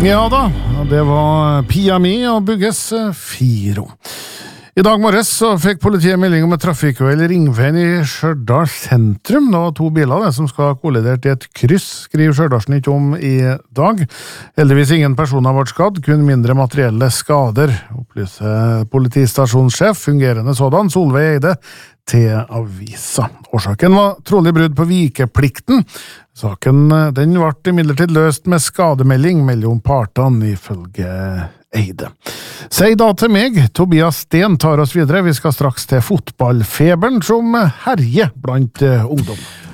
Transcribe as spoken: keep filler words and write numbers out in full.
Ja da, det var Pia Mi og Bugges Firo. I dag morges så fikk politiet melding om et trafikkuhell i Ringveien i Stjørdal sentrum. Det var to biler det, som skal ha kollidert i et kryss, skriver Stjørdalsnytt om i dag. Heldigvis ingen personer ble skadd, kun mindre materielle skader, opplyser politistasjonssjef, fungerende sådan, Solveig Eide, til avisa. Årsaken var trolig brudd på vikeplikten. Saken den ble imidlertid løst med skademelding mellom partene, ifølge Eide. Si da til meg, Tobias Sten tar oss videre. Vi skal straks til fotballfeberen som herjer blant ungdom.